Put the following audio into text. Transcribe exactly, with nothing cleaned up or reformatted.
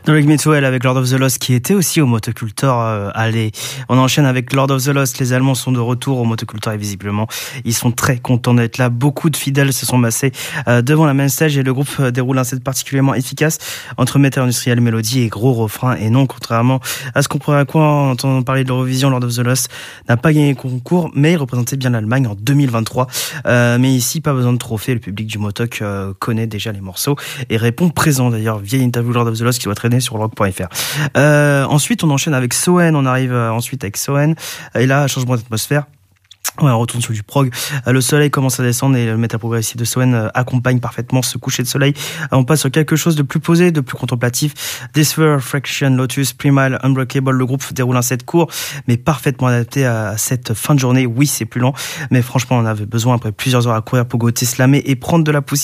Drag Me to Hell avec Lord of the Lost qui était aussi au Motocultor. Euh, allez, on enchaîne avec Lord of the Lost. Les Allemands sont de retour au Motocultor et visiblement ils sont très contents d'être là. Beaucoup de fidèles se sont massés euh, devant la main stage et le groupe euh, déroule un set particulièrement efficace entre métal industriel, mélodie et gros refrain. Et non, contrairement à ce qu'on pourrait quoi entendre parler de l'Eurovision, Lord of the Lost n'a pas gagné le concours, mais il représentait bien l'Allemagne en deux mille vingt-trois. Euh, mais ici, pas besoin de trophée. Le public du Motoc euh, connaît déjà les morceaux et répond présent. D'ailleurs, vieille interview Lord of the Lost qui doit traîner sur le rock point f r. Euh, ensuite, on enchaîne avec Soen. On arrive euh, ensuite avec Soen. Et là, changement d'atmosphère. Ouais, on retourne sur du prog. Le soleil commence à descendre et le métal progressif de Soen accompagne parfaitement ce coucher de soleil. On passe sur quelque chose de plus posé, de plus contemplatif. Despair, Fraction, Lotus, Primal, Unbreakable. Le groupe déroule un set court, mais parfaitement adapté à cette fin de journée. Oui, c'est plus lent, mais franchement, on avait besoin après plusieurs heures à courir pour goûter, slammer et prendre de la poussière.